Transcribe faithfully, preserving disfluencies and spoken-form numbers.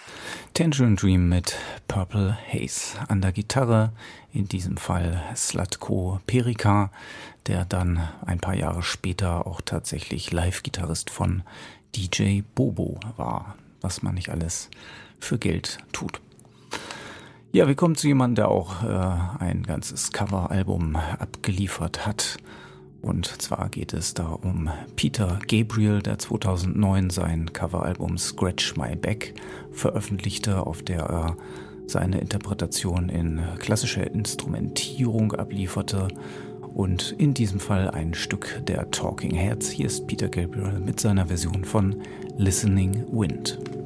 Tangerine Dream mit Purple Haze. An der Gitarre, in diesem Fall Zlatko Perica, der dann ein paar Jahre später auch tatsächlich Live-Gitarrist von D J Bobo war, was man nicht alles für Geld tut. Ja, wir kommen zu jemandem, der auch äh, ein ganzes Coveralbum abgeliefert hat. Und zwar geht es da um Peter Gabriel, der zweitausendneun sein Coveralbum Scratch My Back veröffentlichte, auf der er seine Interpretation in klassischer Instrumentierung ablieferte. Und in diesem Fall ein Stück der Talking Heads. Hier ist Peter Gabriel mit seiner Version von Listening Wind.